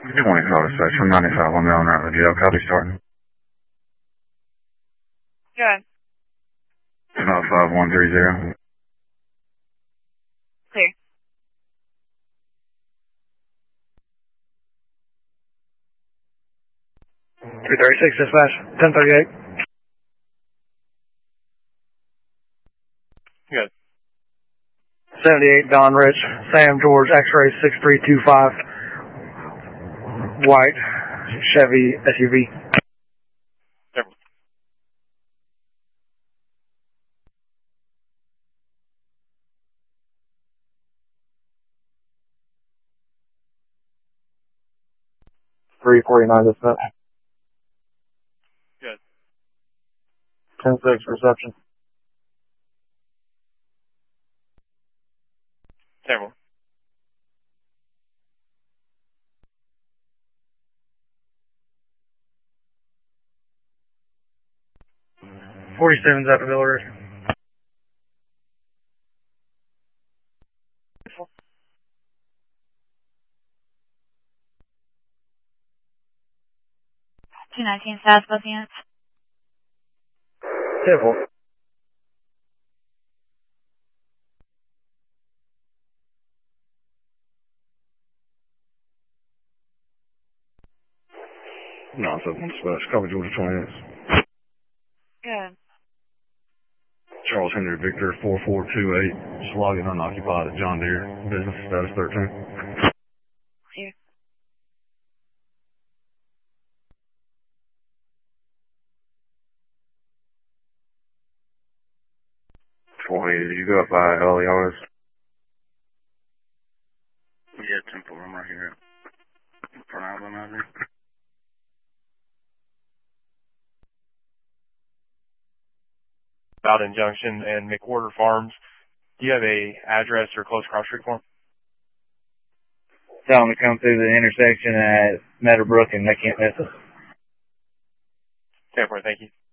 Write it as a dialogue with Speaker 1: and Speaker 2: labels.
Speaker 1: Good morning, caller section 95 on Melon Route, Video. Copy starting.
Speaker 2: Good.
Speaker 1: 5130.
Speaker 2: Clear.
Speaker 3: $336 dispatch, 1038.
Speaker 2: Good.
Speaker 3: 78 Don Rich, Sam George, X-ray 6325, white Chevy SUV.
Speaker 2: Several.
Speaker 3: $349 dispatch.
Speaker 2: Good.
Speaker 3: 10-6 reception.
Speaker 2: Several.
Speaker 3: $47's at the Village.
Speaker 4: $219 South, both units.
Speaker 3: 10-4.
Speaker 1: No, so one dispatch. Copy Georgia 28.
Speaker 4: Good.
Speaker 1: Charles Henry Victor 4428. Slogging unoccupied at John Deere. Business status 13.
Speaker 4: Clear.
Speaker 1: 480. Did you go up by LERs? Yeah, temple room right here. For an album out there.
Speaker 2: Bowden Junction and McWhorter Farms. Do you have a address or close cross street for them?
Speaker 3: Tell them to come through the intersection at Meadowbrook and they can't miss us.
Speaker 2: Okay, thank you.